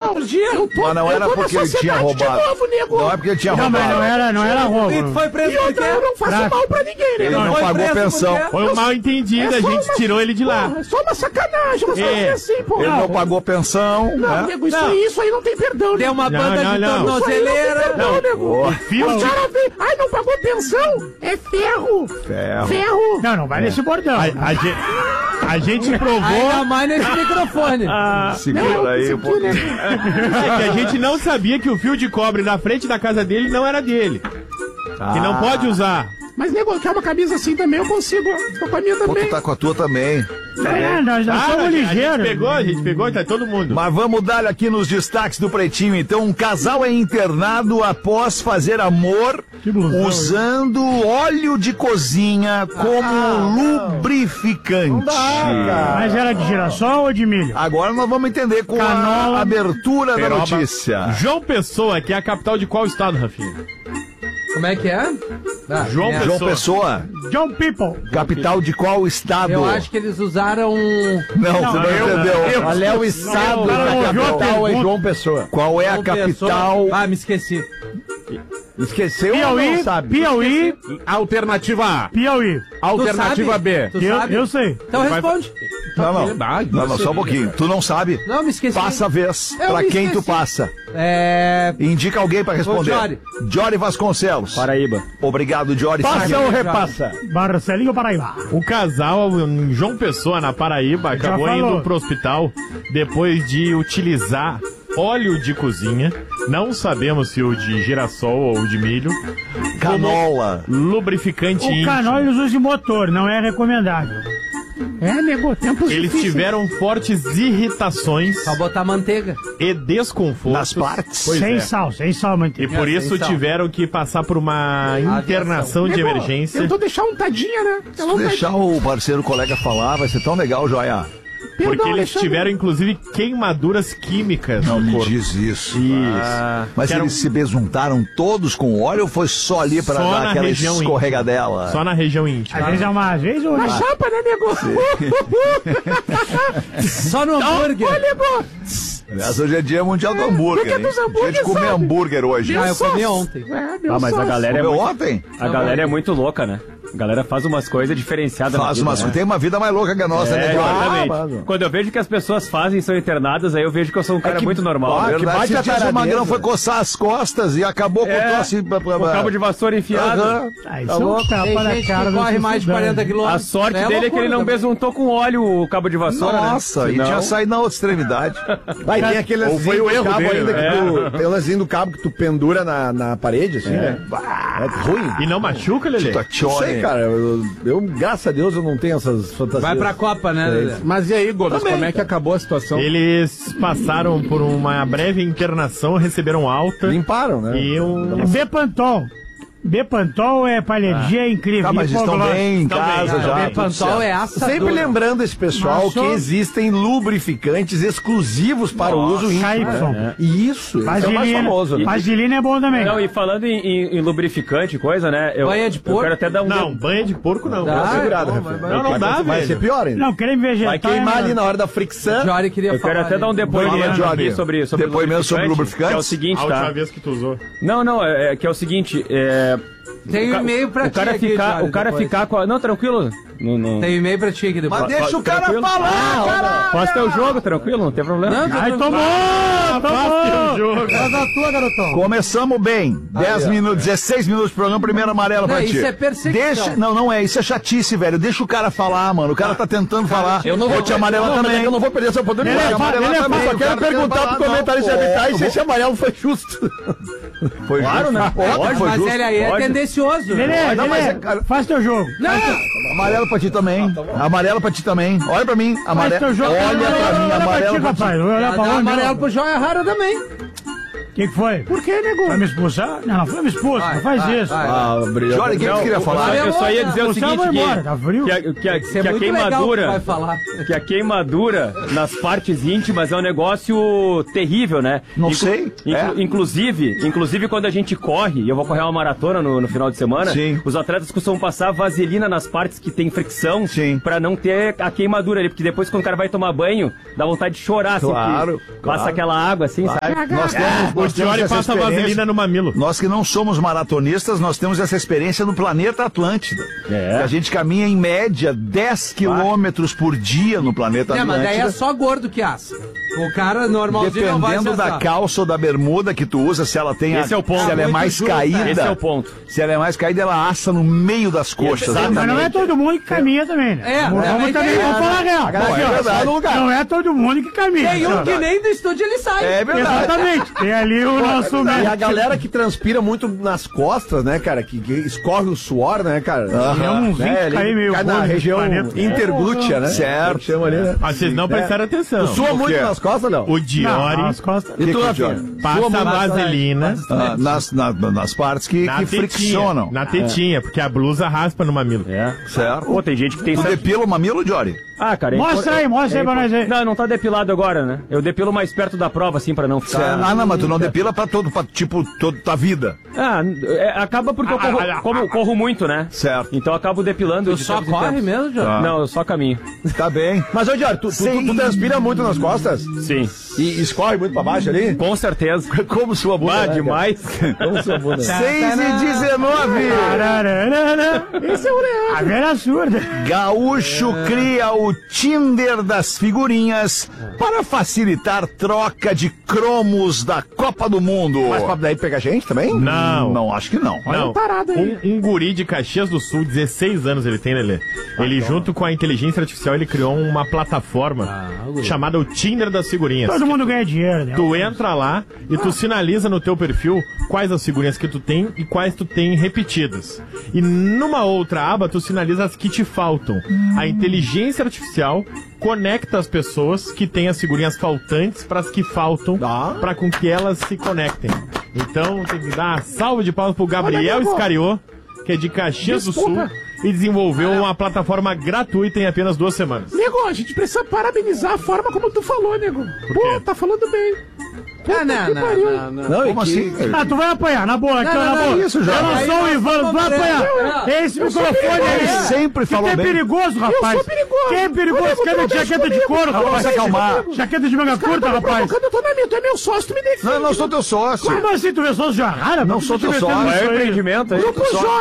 outros dias. Mas não era porque ele tinha roubado. Não é porque ele tinha roubado. Mas não era roubo. E tu foi preso por quê? Eu não faço mal pra ninguém, né? Ele não pagou pensão. Foi um mal entendido, a gente tirou ele de lá. É só uma sacanagem, você vai fazer assim, pô. Ele não pagou pensão. Não, nego, isso aí não tem perdão. Deu uma banda de não. tornozeleira. Não, nego. O fio O de... cara vem, ai, não pagou pensão. É ferro. Ferro. Não vai nesse bordão. A gente provou... Ainda mais nesse microfone. Segura aí, pô. É que a gente não sabia que o fio de cobre na frente da casa dele não era dele. Que não pode usar. Mas, nego, quer uma camisa assim também, eu consigo. Tô com a minha Pô, também. tu tá com a tua também. Nós somos ligeiros. A gente pegou, tá todo mundo. Mas vamos dar aqui nos destaques do Pretinho. Então, um casal é internado após fazer amor usando óleo de cozinha como lubrificante. Mas era de girassol ou de milho? Agora nós vamos entender com a abertura da notícia. João Pessoa, que é a capital de qual estado, Rafinha? Como é que é? João Pessoa, John People. capital de qual estado? Eu acho que eles usaram... Não, você não entendeu. Qual é o estado da capital? É João Pessoa. Qual é a capital? Ah, me esqueci. Esqueceu ou não sabe? Piauí. Alternativa A. Piauí. Alternativa B. Tu sabe? Eu sei. Então responde. Não, só um pouquinho. Tu não sabe? Não, me esqueci. Passa a vez. Eu Pra me quem tu esqueci. passa? Indica alguém pra responder. Jory Vasconcelos. Paraíba. Obrigado, Jory. Passa ou repassa? Marcelinho Paraíba. O casal em João Pessoa, na Paraíba, acabou indo pro hospital depois de utilizar óleo de cozinha, não sabemos se o de girassol ou de milho, canola, lubrificante íntimo. O canola eles usam de motor, não é recomendável. Nego, tempos Eles difíceis. tiveram fortes irritações. Só botar manteiga. E desconforto. Nas partes. Sem sal, manteiga. E por isso tiveram que passar por uma internação de emergência. Tentou deixar untadinha, né? Se deixar o parceiro, o colega falar, vai ser tão legal, Joia. Porque eles tiveram, inclusive, queimaduras químicas. Não me diz isso. Mas eles se besuntaram todos com óleo ou foi só ali para dar aquela escorregadela? Só na região íntima. Às vezes é uma vez ou uma chapa, né, nego? Só no hambúrguer. Aliás, hoje é dia mundial do hambúrguer, hein? Dia de comer hambúrguer hoje. Eu comi ontem. Mas a galera é muito... ontem? A galera é muito louca, né? A galera faz umas coisas diferenciadas. Tem uma vida mais louca que a nossa, né, exatamente. Quando eu vejo que as pessoas fazem e são internadas, aí eu vejo que eu sou um cara muito normal. Que bate a o Magrão foi coçar as costas e acabou com o tosse... Com o cabo de vassoura enfiado. Tá louco, Tem gente que corre mais de 40 quilômetros. A sorte dele é que ele não besuntou com óleo o cabo de vassoura. Nossa, e tinha saído na outra extremidade. Vai, tem aquele foi o erro cabo dele, ainda né? que tu... Tem o lancinho do cabo que tu pendura na parede, assim, né? É ruim. E não machuca, Lelê? Não sei, cara. Eu, graças a Deus, eu não tenho essas fantasias. Vai pra Copa, né, Lelê? Mas e aí, Gomes, como é que acabou a situação? Eles passaram por uma breve internação, receberam alta. Limparam, né? E Bepantol. Bepantol é pra alergia incrível. Tá, mas estão bem em casa já. Bepantol é assador. Sempre lembrando esse pessoal que existem lubrificantes exclusivos para o uso íntimo. KY. E isso é o mais famoso. Vaselina é bom também. Não, e falando em lubrificante, coisa, né? Banha de porco? Eu quero até dar um... Não, banha de porco não. Dá uma segurada, não dá, vai velho. ser pior ainda. Não, creme vegetal. Vai queimar ali na hora da fricção. Jory queria Eu falar. quero até dar um depoimento aqui sobre depoimento sobre lubrificante. Que é o seguinte, A última tá? vez que tu usou. Não, que é o seguinte, Tem um e-mail pra ti aqui, Jory, o cara depois. ficar com a... Não, tranquilo. Não... Tem um e-mail pra ti aqui depois. Mas deixa o cara falar, cara! Faz teu jogo, tranquilo, não tem problema. Ai, tomou! Faz a tua, garotão. Começamos bem. 10 minutos, 16 minutos de programa, primeiro amarelo pra ti. Isso é perseguição. Não é, isso é chatice, velho. Deixa o cara falar, mano. O cara tá tentando falar. Eu não vou te amarelar também. Eu não vou perder essa oportunidade. Eu só quero perguntar pro comentarista de habitar se esse amarelo foi justo. Foi claro, né? Mas ele aí é tendencioso. Lelê, faz teu jogo. Amarelo pra ti também. Amarelo pra ti também. Olha pra mim. Faz teu jogo. Olha pra mim, amarelo pra ti. Olha pra onde? Amarelo pro Joia Rara também. O que foi? Por que, nego? Vai me expulsar? Não foi me expulsar, não faz isso. Jorge, o que tu queria falar? Eu só ia dizer o seguinte, vai embora, tá frio? que a queimadura, que a queimadura nas partes íntimas é um negócio terrível, né? Não sei. Inclusive quando a gente corre, e eu vou correr uma maratona no final de semana, Sim. os atletas costumam passar vaselina nas partes que tem fricção, pra não ter a queimadura ali, porque depois quando o cara vai tomar banho, dá vontade de chorar, assim, passa aquela água, assim, sabe? O Jory passa vaselina no mamilo. Nós que não somos maratonistas, nós temos essa experiência no planeta Atlântida. A gente caminha em média 10 quilômetros por dia no planeta Atlântida. Mas daí é só gordo que assa. O cara normalzinho não vai dependendo da calça ou da bermuda que tu usa, se ela tem Esse é o ponto. se ela é mais caída. Esse é o ponto. Se ela é mais caída, ela assa no meio das coxas. Mas não é todo mundo que caminha também, né? Vamos falar a real. Não é todo mundo que caminha. Tem um que nem do estúdio ele sai. É verdade. Exatamente. Tem ali o nosso... E a galera que transpira muito nas costas, né, cara? Que escorre o suor, né, cara? É uns 20 aí meio cai na região interglútea, né? Certo. Chama ali, né? Mas vocês não prestaram atenção. Tu sua muito nas costas, não? O Diori Nas costas. E tu, Rafinha? passa vaselina Nas partes que friccionam. na tetinha, porque a blusa raspa no mamilo. Certo. Pô, tem gente que tem... Tu depila o mamilo, Jory? Ah, cara... Mostra aí pra nós aí. Não tá depilado agora, né? Eu depilo mais perto da prova, assim, pra não ficar... Não, mas tu não depila pra toda tua vida. Acaba porque eu corro muito, né? Certo. Então eu acabo depilando. Tu só corre mesmo, Jorge? Não, eu só caminho. Tá bem. Mas, ô, Diário, tu transpira muito nas costas? Sim. E escorre muito pra baixo ali? Com certeza. Como sua bunda, né, demais. Como sua bunda. 6 e 19. Esse é o real. A velha surda. Gaúcho cria o Tinder das figurinhas para facilitar troca de cromos da Copa do Mundo. Mas pra daí pegar gente também? Não, acho que não. Não, parada aí. um guri de Caxias do Sul, 16 anos ele tem, Lelê. Ele, junto com a inteligência artificial, ele criou uma plataforma chamada o Tinder das figurinhas. Todo mundo ganha dinheiro, né? Tu entra lá e tu sinaliza no teu perfil quais as figurinhas que tu tem e quais tu tem repetidas. E numa outra aba, tu sinaliza as que te faltam. A inteligência artificial conecta as pessoas que têm as figurinhas faltantes para as que faltam, para com que elas se conectem. Então tem que dar uma salva de palmas pro Gabriel Iscariô, que é de Caxias do Sul, e desenvolveu uma plataforma gratuita em apenas 2 semanas. Nego, a gente precisa parabenizar a forma como tu falou, nego. Pô, tá falando bem. Não. Como assim? Tu vai apanhar, na boa, aqui, na boa. Isso, já. Eu não sou o Ivan, tu vai apanhar. Esse microfone aí. Sempre falou que é bem. perigoso, rapaz. Eu sou perigoso. Quem é perigoso? Quer de jaqueta de couro, rapaz? Vamos se acalmar. Jaqueta de manga curta, rapaz. Eu tô na minha, tu é meu sócio, tu me defende. Não, eu não sou teu sócio. Como assim, tu vê sócio de Arrara? Não sou teu sócio. É o empreendimento aí. Grupo J.